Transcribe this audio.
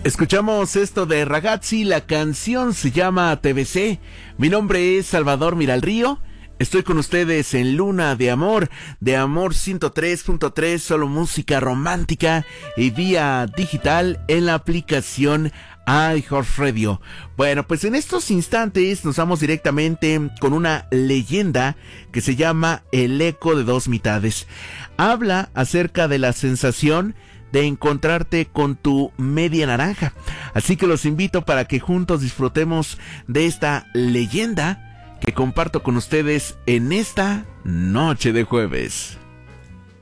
Escuchamos esto de Ragazzi, la canción se llama TBC. Mi nombre es Salvador Miralrío. Estoy con ustedes en Luna de Amor 103.3, solo música romántica y vía digital en la aplicación iHeartRadio. Bueno, pues en estos instantes nos vamos directamente con una leyenda que se llama El eco de dos mitades. Habla acerca de la sensación de encontrarte con tu media naranja. Así que los invito para que juntos disfrutemos de esta leyenda que comparto con ustedes en esta noche de jueves.